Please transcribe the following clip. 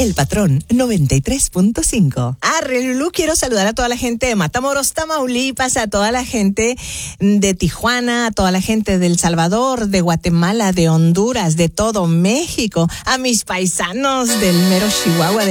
El Patrón 93.5. Lulú, quiero saludar a toda la gente de Matamoros, Tamaulipas, a toda la gente de Tijuana, a toda la gente de El Salvador, de Guatemala, de Honduras, de todo México, a mis paisanos del mero Chihuahua,